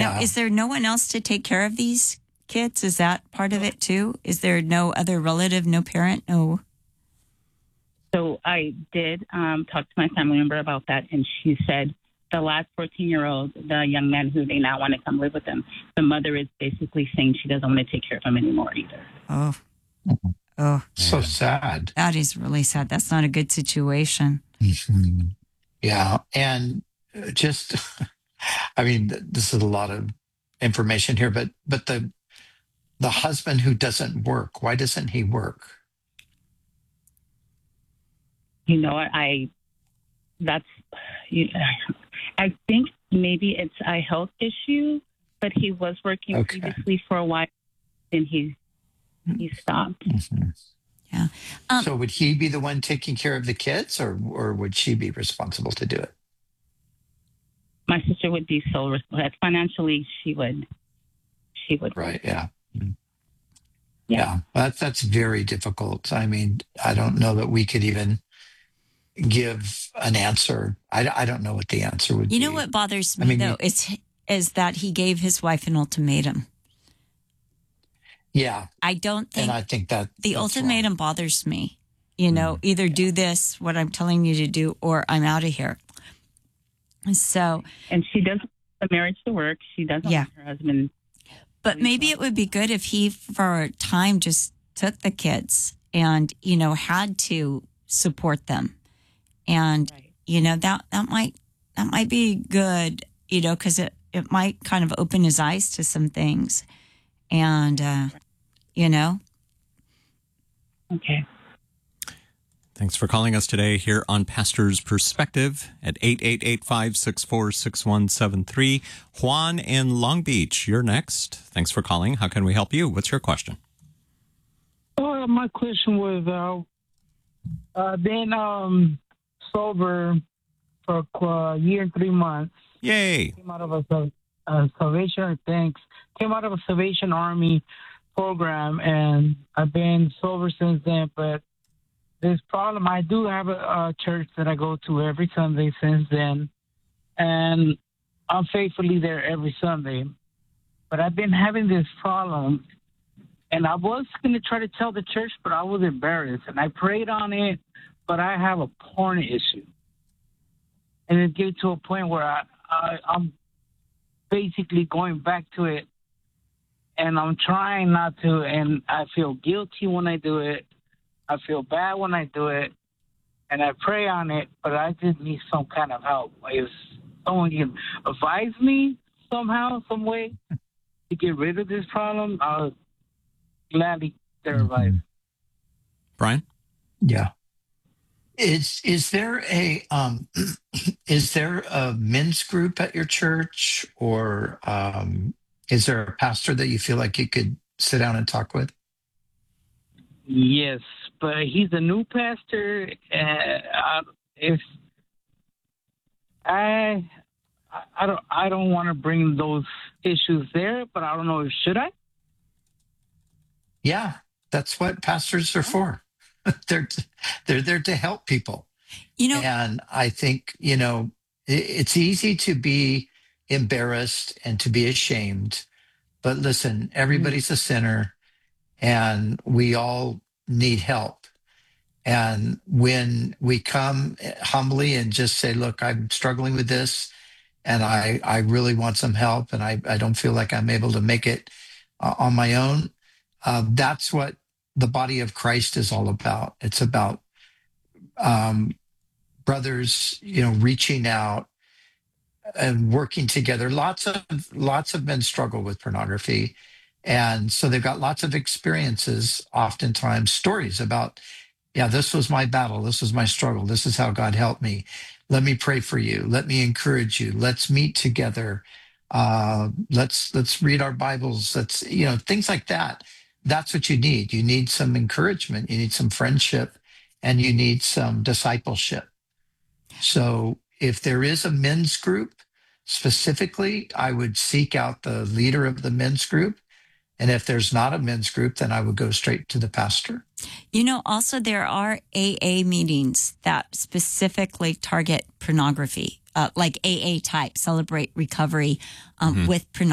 Now, is there no one else to take care of these kids? Is that part of it too? Is there no other relative, no parent, no? So I did talk to my family member about that, and she said the last 14-year-old, the young man who they now want to come live with them, the mother is basically saying she doesn't want to take care of him anymore either. Oh, so sad. That is really sad. That's not a good situation. Mm-hmm. Yeah. And just, I mean, this is a lot of information here, but the husband who doesn't work, why doesn't he work? You know, I think maybe it's a health issue, but he was working previously for a while, and he stopped. Mm-hmm. Yeah. So would he be the one taking care of the kids, or would she be responsible to do it? My sister would be sole responsible. Financially, she would. Right. Yeah. Yeah. That's very difficult. I mean, I don't know that we could even give an answer. I don't know what the answer would be. You know what bothers me, though, is that he gave his wife an ultimatum. Yeah. I don't think. And I think that the ultimatum bothers me. You know, either do this, what I'm telling you to do, or I'm out of here. So. And she doesn't want the marriage to work. She doesn't want her husband. But maybe it would be good if he, for a time, just took the kids and, you know, had to support them. And, you know, that might be good, you know, because it might kind of open his eyes to some things. And, you know. Okay. Thanks for calling us today here on Pastor's Perspective at 888-564-6173. Juan in Long Beach, you're next. Thanks for calling. How can we help you? What's your question? My question was, been sober for a year and 3 months. Yay. Came out of a Salvation Army program, and I've been sober since then, but this problem, I do have a church that I go to every Sunday since then, and I'm faithfully there every Sunday. But I've been having this problem, and I was going to try to tell the church, but I was embarrassed, and I prayed on it, but I have a porn issue. And it gets to a point where I'm basically going back to it, and I'm trying not to, and I feel guilty when I do it. I feel bad when I do it, and I pray on it, but I just need some kind of help. If someone can advise me somehow, some way to get rid of this problem, I'll gladly get their advice. Brian? Yeah. Is there a men's group at your church, or is there a pastor that you feel like you could sit down and talk with? Yes, but he's a new pastor. If I don't want to bring those issues there, but I don't know. Should I? Yeah, that's what pastors are for. They're there to help people. You know, and I think, you know, it's easy to be embarrassed and to be ashamed. But listen, everybody's a sinner, and we all need help. And when we come humbly and just say, look, I'm struggling with this, and I really want some help, and I don't feel like I'm able to make it on my own, that's what the body of Christ is all about. It's about brothers, you know, reaching out and working together. Lots of men struggle with pornography. And so they've got lots of experiences, oftentimes stories about, yeah, this was my battle. This was my struggle. This is how God helped me. Let me pray for you. Let me encourage you. Let's meet together. Let's read our Bibles. Let's, you know, things like that. That's what you need. You need some encouragement. You need some friendship, and you need some discipleship. So if there is a men's group specifically, I would seek out the leader of the men's group. And if there's not a men's group, then I would go straight to the pastor. You know, also there are AA meetings that specifically target pornography, like AA type, Celebrate Recovery with pornography.